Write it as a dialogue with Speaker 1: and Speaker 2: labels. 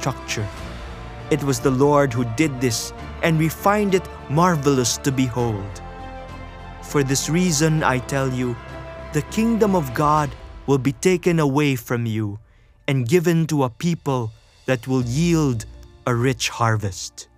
Speaker 1: structure. It was the Lord who did this, and we find it marvelous to behold. For this reason, I tell you, the kingdom of God will be taken away from you and given to a people that will yield a rich harvest.